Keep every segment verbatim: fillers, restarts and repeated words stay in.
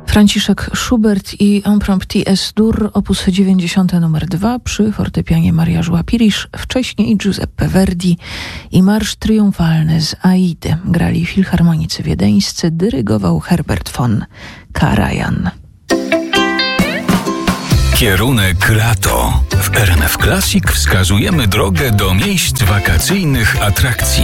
Franciszek Schubert i Impromptu Es-Dur, opus dziewięćdziesiąty numer dwa, przy fortepianie Maria Żłapirisz, wcześniej Giuseppe Verdi i marsz triumfalny z Aidy. Grali filharmonicy wiedeńscy, dyrygował Herbert von Karajan. Kierunek lato. W R M F Classic wskazujemy drogę do miejsc wakacyjnych atrakcji.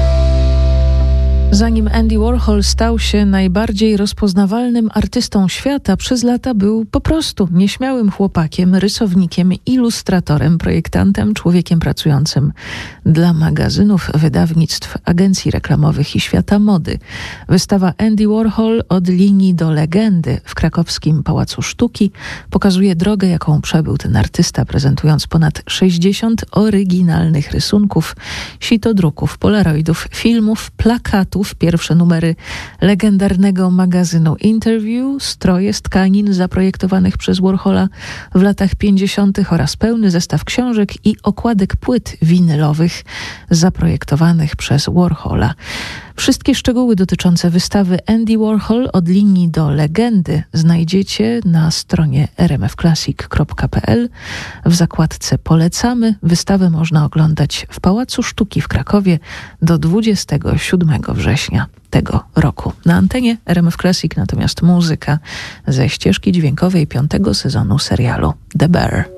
Zanim Andy Warhol stał się najbardziej rozpoznawalnym artystą świata, przez lata był po prostu nieśmiałym chłopakiem, rysownikiem, ilustratorem, projektantem, człowiekiem pracującym dla magazynów, wydawnictw, agencji reklamowych i świata mody. Wystawa Andy Warhol od linii do legendy w krakowskim Pałacu Sztuki pokazuje drogę, jaką przebył ten artysta, prezentując ponad sześćdziesiąt oryginalnych rysunków, sitodruków, polaroidów, filmów, plakatów, pierwsze numery legendarnego magazynu Interview, stroje z tkanin zaprojektowanych przez Warhola w latach pięćdziesiątych oraz pełny zestaw książek i okładek płyt winylowych zaprojektowanych przez Warhola. Wszystkie szczegóły dotyczące wystawy Andy Warhol od linii do legendy znajdziecie na stronie r m f classic kropka p l. W zakładce Polecamy. Wystawę można oglądać w Pałacu Sztuki w Krakowie do dwudziestego siódmego września tego roku. Na antenie R M F Classic natomiast muzyka ze ścieżki dźwiękowej piątego sezonu serialu The Bear.